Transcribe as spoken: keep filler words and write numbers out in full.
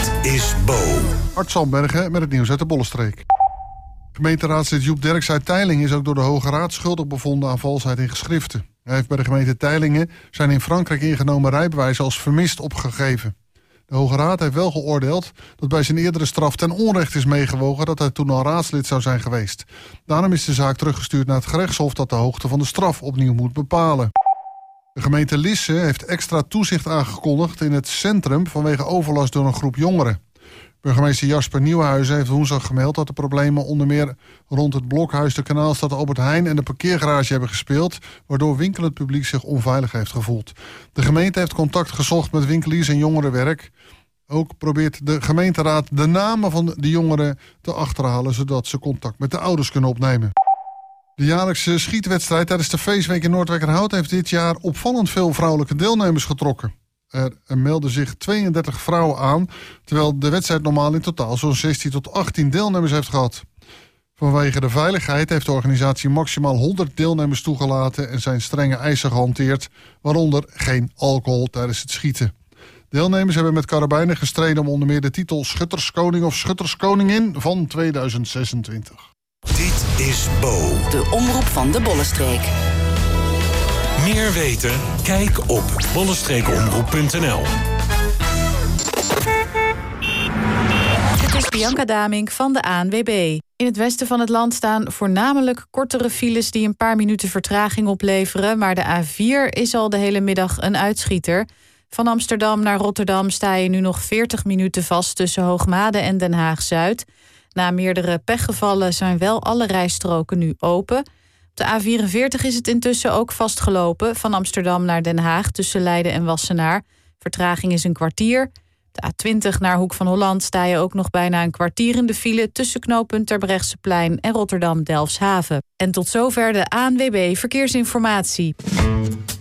Dit is Bo. Art Zandbergen met het nieuws uit de Bollenstreek. Gemeenteraadslid Joep Derks uit Teylingen is ook door de Hoge Raad schuldig bevonden aan valsheid in geschriften. Hij heeft bij de gemeente Teylingen zijn in Frankrijk ingenomen rijbewijzen als vermist opgegeven. De Hoge Raad heeft wel geoordeeld dat bij zijn eerdere straf ten onrechte is meegewogen dat hij toen al raadslid zou zijn geweest. Daarom is de zaak teruggestuurd naar het gerechtshof dat de hoogte van de straf opnieuw moet bepalen. De gemeente Lisse heeft extra toezicht aangekondigd in het centrum vanwege overlast door een groep jongeren. Burgemeester Jasper Nieuwenhuizen heeft woensdag gemeld dat de problemen onder meer rond het blokhuis, de Kanaalstad Albert Heijn en de parkeergarage hebben gespeeld, waardoor winkelend publiek zich onveilig heeft gevoeld. De gemeente heeft contact gezocht met winkeliers en jongerenwerk. Ook probeert de gemeenteraad de namen van de jongeren te achterhalen, zodat ze contact met de ouders kunnen opnemen. De jaarlijkse schietwedstrijd tijdens de feestweek in Noordwijkerhout heeft dit jaar opvallend veel vrouwelijke deelnemers getrokken. Er melden zich tweeëndertig vrouwen aan, terwijl de wedstrijd normaal in totaal zo'n zestien tot achttien deelnemers heeft gehad. Vanwege de veiligheid heeft de organisatie maximaal honderd deelnemers toegelaten en zijn strenge eisen gehanteerd, waaronder geen alcohol tijdens het schieten. Deelnemers hebben met karabijnen gestreden om onder meer de titel Schutterskoning of Schutterskoningin van tweeduizend zesentwintig. Dit is Bo. De omroep van de Bollenstreek. Meer weten? Kijk op bollenstreekomroep punt n l. Dit is Bianca Damink van de A N W B. In het westen van het land staan voornamelijk kortere files die een paar minuten vertraging opleveren, maar de A vier is al de hele middag een uitschieter. Van Amsterdam naar Rotterdam sta je nu nog veertig minuten vast tussen Hoogmade en Den Haag-Zuid. Na meerdere pechgevallen zijn wel alle rijstroken nu open. Op de A vierenveertig is het intussen ook vastgelopen. Van Amsterdam naar Den Haag tussen Leiden en Wassenaar. Vertraging is een kwartier. De A twintig naar Hoek van Holland sta je ook nog bijna een kwartier in de file tussen knooppunt Terbrechtseplein en Rotterdam-Delfshaven. En tot zover de A N W B Verkeersinformatie.